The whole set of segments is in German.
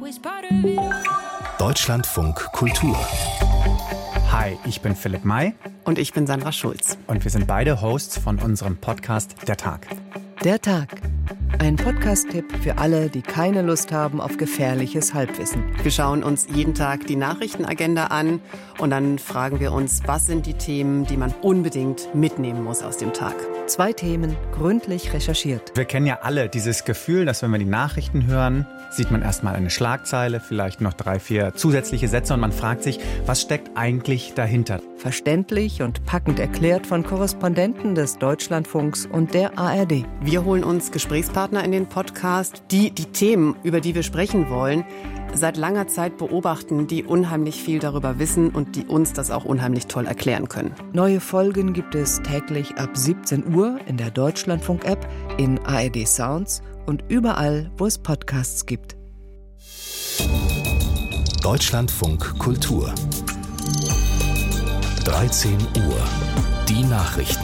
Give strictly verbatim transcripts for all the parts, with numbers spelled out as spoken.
Deutschlandfunk Kultur. Hi, ich bin Philipp May. Und ich bin Sandra Schulz. Und wir sind beide Hosts von unserem Podcast Der Tag. Der Tag. Ein Podcast-Tipp für alle, die keine Lust haben auf gefährliches Halbwissen. Wir schauen uns jeden Tag die Nachrichtenagenda an und dann fragen wir uns, was sind die Themen, die man unbedingt mitnehmen muss aus dem Tag. Zwei Themen, gründlich recherchiert. Wir kennen ja alle dieses Gefühl, dass wenn wir die Nachrichten hören, sieht man erstmal eine Schlagzeile, vielleicht noch drei, vier zusätzliche Sätze und man fragt sich, was steckt eigentlich dahinter? Verständlich und packend erklärt von Korrespondenten des Deutschlandfunks und der A R D. Wir holen uns Gesprächspartner in den Podcast, die die Themen, über die wir sprechen wollen, seit langer Zeit beobachten, die unheimlich viel darüber wissen und die uns das auch unheimlich toll erklären können. Neue Folgen gibt es täglich ab siebzehn Uhr in der Deutschlandfunk-App, in A R D Sounds und überall, wo es Podcasts gibt. Deutschlandfunk Kultur. dreizehn Uhr. Die Nachrichten.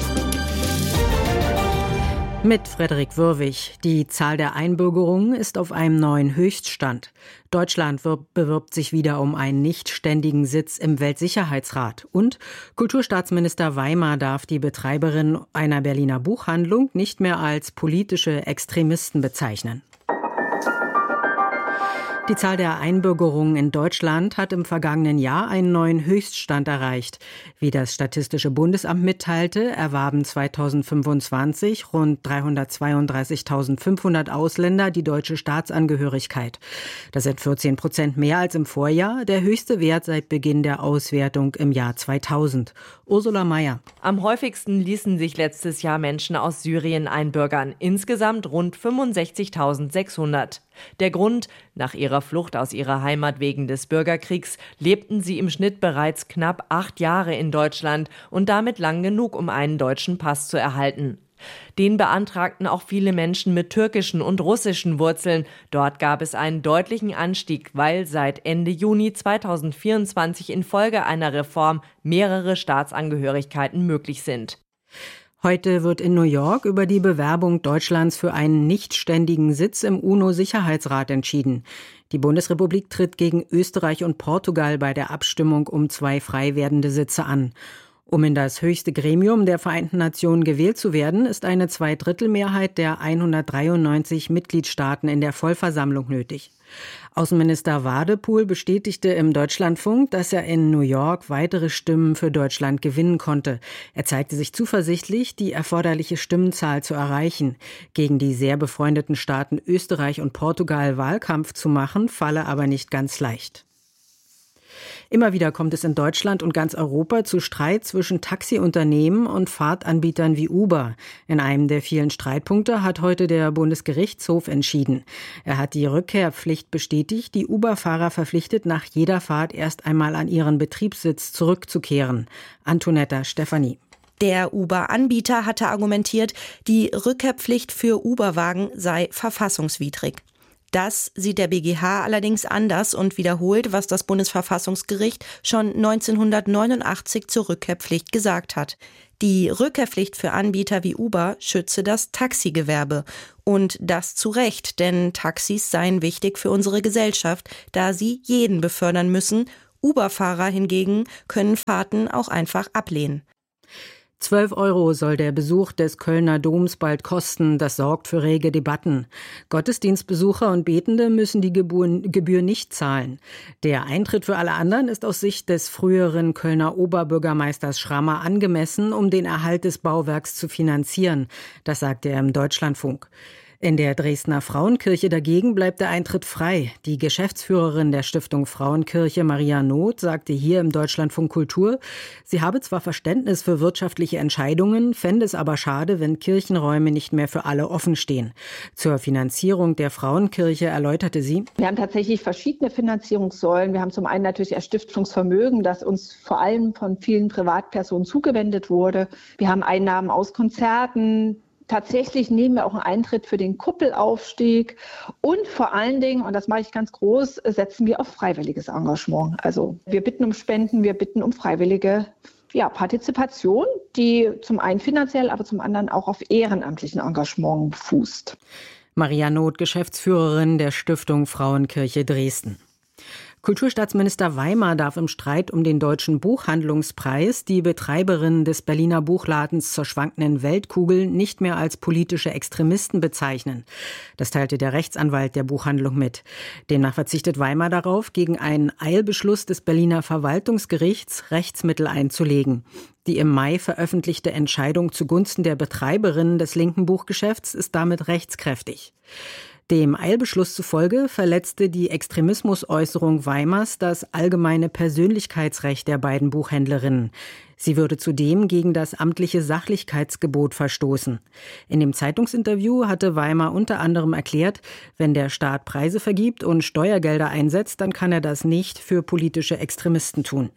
Mit Frederik Würwig. Die Zahl der Einbürgerungen ist auf einem neuen Höchststand. Deutschland bewirbt sich wieder um einen nichtständigen Sitz im Weltsicherheitsrat. Und Kulturstaatsminister Weimer darf die Betreiberin einer Berliner Buchhandlung nicht mehr als politische Extremisten bezeichnen. Die Zahl der Einbürgerungen in Deutschland hat im vergangenen Jahr einen neuen Höchststand erreicht. Wie das Statistische Bundesamt mitteilte, erwarben zweitausendfünfundzwanzig rund dreihundertzweiunddreißigtausendfünfhundert Ausländer die deutsche Staatsangehörigkeit. Das sind vierzehn Prozent mehr als im Vorjahr, der höchste Wert seit Beginn der Auswertung im Jahr zweitausend. Ursula Mayer. Am häufigsten ließen sich letztes Jahr Menschen aus Syrien einbürgern, insgesamt rund fünfundsechzigtausendsechshundert. Der Grund: Nach ihrer Flucht aus ihrer Heimat wegen des Bürgerkriegs lebten sie im Schnitt bereits knapp acht Jahre in Deutschland und damit lang genug, um einen deutschen Pass zu erhalten. Den beantragten auch viele Menschen mit türkischen und russischen Wurzeln. Dort gab es einen deutlichen Anstieg, weil seit Ende Juni zweitausendvierundzwanzig infolge einer Reform mehrere Staatsangehörigkeiten möglich sind. Heute wird in New York über die Bewerbung Deutschlands für einen nichtständigen Sitz im UNO-Sicherheitsrat entschieden. Die Bundesrepublik tritt gegen Österreich und Portugal bei der Abstimmung um zwei frei werdende Sitze an. Um in das höchste Gremium der Vereinten Nationen gewählt zu werden, ist eine Zweidrittelmehrheit der hundertdreiundneunzig Mitgliedstaaten in der Vollversammlung nötig. Außenminister Wadepool bestätigte im Deutschlandfunk, dass er in New York weitere Stimmen für Deutschland gewinnen konnte. Er zeigte sich zuversichtlich, die erforderliche Stimmenzahl zu erreichen. Gegen die sehr befreundeten Staaten Österreich und Portugal Wahlkampf zu machen, falle aber nicht ganz leicht. Immer wieder kommt es in Deutschland und ganz Europa zu Streit zwischen Taxiunternehmen und Fahrtanbietern wie Uber. In einem der vielen Streitpunkte hat heute der Bundesgerichtshof entschieden. Er hat die Rückkehrpflicht bestätigt, die Uber-Fahrer verpflichtet, nach jeder Fahrt erst einmal an ihren Betriebssitz zurückzukehren. Antonetta Stefanie. Der Uber-Anbieter hatte argumentiert, die Rückkehrpflicht für Uber-Wagen sei verfassungswidrig. Das sieht der B G H allerdings anders und wiederholt, was das Bundesverfassungsgericht schon neunzehnhundertneunundachtzig zur Rückkehrpflicht gesagt hat. Die Rückkehrpflicht für Anbieter wie Uber schütze das Taxigewerbe. Und das zu Recht, denn Taxis seien wichtig für unsere Gesellschaft, da sie jeden befördern müssen. Uber-Fahrer hingegen können Fahrten auch einfach ablehnen. Zwölf Euro soll der Besuch des Kölner Doms bald kosten. Das sorgt für rege Debatten. Gottesdienstbesucher und Betende müssen die Gebühr nicht zahlen. Der Eintritt für alle anderen ist aus Sicht des früheren Kölner Oberbürgermeisters Schrammer angemessen, um den Erhalt des Bauwerks zu finanzieren. Das sagte er im Deutschlandfunk. In der Dresdner Frauenkirche dagegen bleibt der Eintritt frei. Die Geschäftsführerin der Stiftung Frauenkirche, Maria Noth, sagte hier im Deutschlandfunk Kultur, sie habe zwar Verständnis für wirtschaftliche Entscheidungen, fände es aber schade, wenn Kirchenräume nicht mehr für alle offen stehen. Zur Finanzierung der Frauenkirche erläuterte sie: Wir haben tatsächlich verschiedene Finanzierungssäulen. Wir haben zum einen natürlich das Stiftungsvermögen, das uns vor allem von vielen Privatpersonen zugewendet wurde. Wir haben Einnahmen aus Konzerten. Tatsächlich nehmen wir auch einen Eintritt für den Kuppelaufstieg und vor allen Dingen, und das mache ich ganz groß, setzen wir auf freiwilliges Engagement. Also wir bitten um Spenden, wir bitten um freiwillige ja, Partizipation, die zum einen finanziell, aber zum anderen auch auf ehrenamtlichen Engagement fußt. Maria Noth, Geschäftsführerin der Stiftung Frauenkirche Dresden. Kulturstaatsminister Weimar darf im Streit um den Deutschen Buchhandlungspreis die Betreiberin des Berliner Buchladens zur schwankenden Weltkugel nicht mehr als politische Extremisten bezeichnen. Das teilte der Rechtsanwalt der Buchhandlung mit. Demnach verzichtet Weimar darauf, gegen einen Eilbeschluss des Berliner Verwaltungsgerichts Rechtsmittel einzulegen. Die im Mai veröffentlichte Entscheidung zugunsten der Betreiberin des linken Buchgeschäfts ist damit rechtskräftig. Dem Eilbeschluss zufolge verletzte die Extremismusäußerung Weimars das allgemeine Persönlichkeitsrecht der beiden Buchhändlerinnen. Sie würde zudem gegen das amtliche Sachlichkeitsgebot verstoßen. In dem Zeitungsinterview hatte Weimar unter anderem erklärt, wenn der Staat Preise vergibt und Steuergelder einsetzt, dann kann er das nicht für politische Extremisten tun.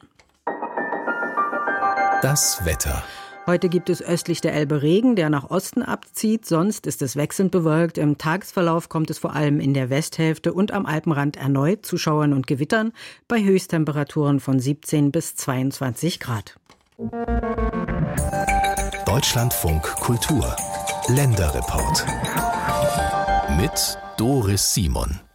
Das Wetter. Heute gibt es östlich der Elbe Regen, der nach Osten abzieht. Sonst ist es wechselnd bewölkt. Im Tagesverlauf kommt es vor allem in der Westhälfte und am Alpenrand erneut zu Schauern und Gewittern bei Höchsttemperaturen von siebzehn bis zweiundzwanzig Grad. Deutschlandfunk Kultur. Länderreport. Mit Doris Simon.